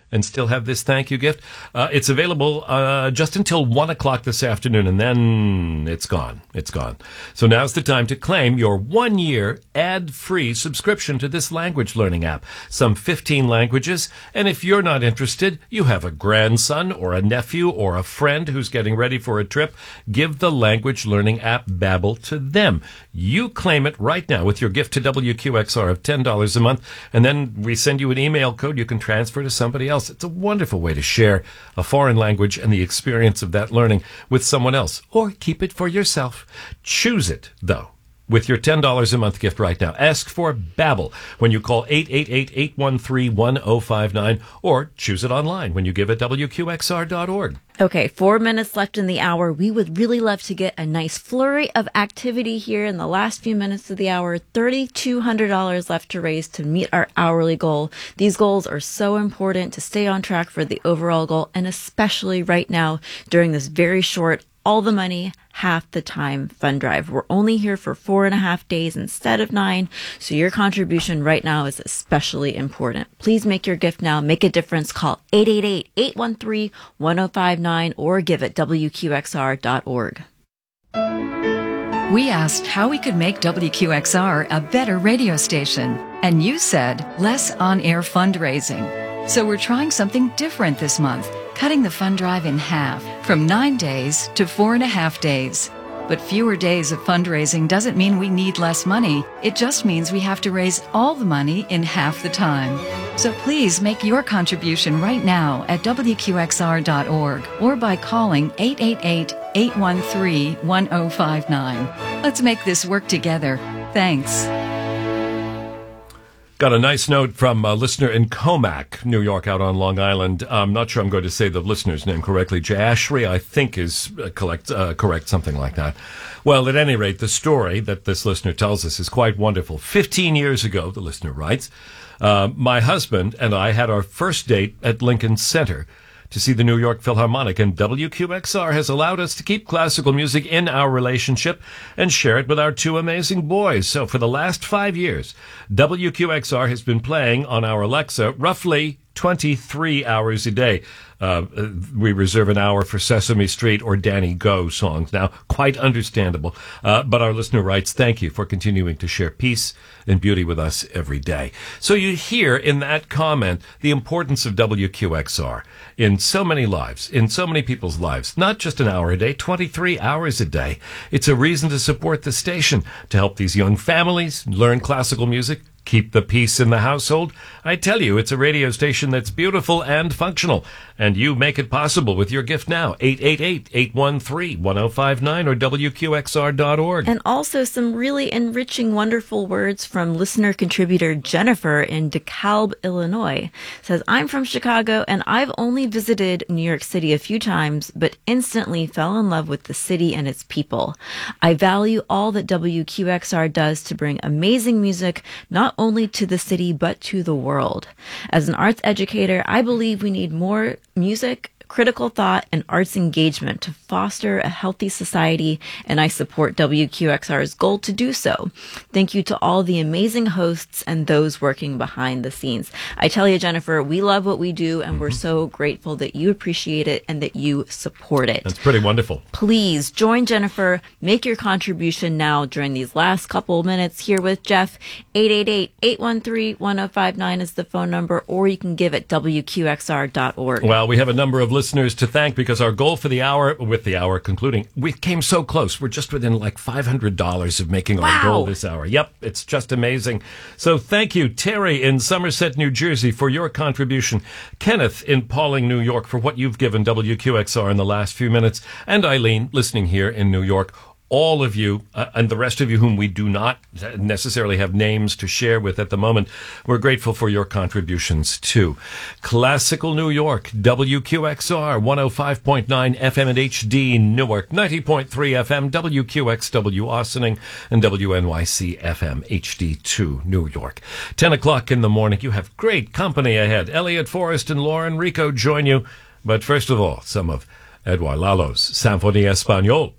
and still have this thank you gift? It's available just until 1 o'clock this afternoon, and then it's gone. It's gone. So now's the time to claim your 1-year ad-free subscription to this language learning app. Some 15 languages, and if you're not interested, you have a grandson or a nephew or a friend who's getting ready for a trip, give the language learning app Babbel to them. You claim it right now with your gift to WQXR of $10 a month, and then we send you an email code you can transfer to somebody else. It's a wonderful way to share a foreign language and the experience of that learning with someone else, or keep it for yourself. Choose it, though, with your $10 a month gift right now. Ask for Babbel when you call 888-813-1059, or choose it online when you give at WQXR.org. Okay, 4 minutes left in the hour. We would really love to get a nice flurry of activity here in the last few minutes of the hour. $3,200 left to raise to meet our hourly goal. These goals are so important to stay on track for the overall goal, and especially right now during this very short all the money, half the time fund drive. We're only here for 4.5 days instead of 9, so your contribution right now is especially important. Please make your gift now. Make a difference. Call 888-813-1059 or give at WQXR.org. We asked how we could make WQXR a better radio station, and you said less on-air fundraising. So we're trying something different this month, cutting the fund drive in half, from 9 days to 4.5 days. But fewer days of fundraising doesn't mean we need less money. It just means we have to raise all the money in half the time. So please make your contribution right now at WQXR.org or by calling 888-813-1059. Let's make this work together. Thanks. Got a nice note from a listener in Comac, New York, out on Long Island. I'm not sure I'm going to say the listener's name correctly. Jashri, I think, is correct, something like that. Well, at any rate, the story that this listener tells us is quite wonderful. 15 years ago, the listener writes, my husband and I had our first date at Lincoln Center to see the New York Philharmonic, and WQXR has allowed us to keep classical music in our relationship and share it with our two amazing boys. So for the last 5 years, WQXR has been playing on our Alexa roughly 23 hours a day. We reserve an hour for Sesame Street or Danny Go songs now. Quite understandable. But our listener writes, thank you for continuing to share peace and beauty with us every day. So you hear in that comment the importance of WQXR in so many lives, in so many people's lives. Not just an hour a day, 23 hours a day. It's a reason to support the station, to help these young families learn classical music, keep the peace in the household. I tell you, it's a radio station that's beautiful and functional. And you make it possible with your gift now. 888-813-1059 or WQXR.org. And also some really enriching, wonderful words from listener contributor Jennifer in DeKalb, Illinois. Says, I'm from Chicago and I've only visited New York City a few times, but instantly fell in love with the city and its people. I value all that WQXR does to bring amazing music, not only to the city, but to the world. As an arts educator, I believe we need more music, critical thought, and arts engagement to foster a healthy society, and I support WQXR's goal to do so. Thank you to all the amazing hosts and those working behind the scenes. I tell you, Jennifer, we love what we do, and we're so grateful that you appreciate it and that you support it. That's pretty wonderful. Please join Jennifer. Make your contribution now during these last couple minutes here with Jeff. 888-813-1059 is the phone number, or you can give at WQXR.org. Well, we have a number of listeners to thank because our goal for the hour, with the hour concluding, we came so close. We're just within like $500 of making our goal this hour. Yep, it's just amazing. So thank you, Terry in Somerset, New Jersey, for your contribution. Kenneth in Pauling, New York, for what you've given WQXR in the last few minutes. And Eileen, listening here in New York. All of you, and the rest of you whom we do not necessarily have names to share with at the moment, we're grateful for your contributions too. Classical New York, WQXR, 105.9 FM and HD Newark, 90.3 FM, WQXW Austining, and WNYC FM HD2 New York. 10 o'clock in the morning, you have great company ahead. Elliot Forrest and Lauren Rico join you. But first of all, some of Edouard Lalo's Symphonie Espagnole.